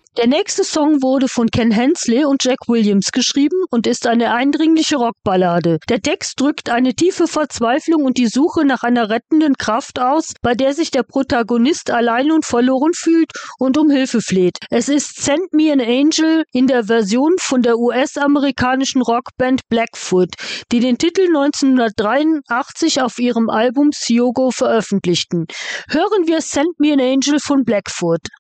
Der nächste Song wurde von Ken Hensley und Jack Williams geschrieben und ist eine eindringliche Rockballade. Der Text drückt eine tiefe Verzweiflung und die Suche nach einer rettenden Kraft aus, bei der sich der Protagonist allein und verloren fühlt und um Hilfe fleht. Es ist Send Me an Angel in der Version von der US-amerikanischen Rockband Blackfoot, die den Titel 1983 auf ihrem Album Syogo veröffentlichten. Hören wir Send Me an Angel von Blackfoot.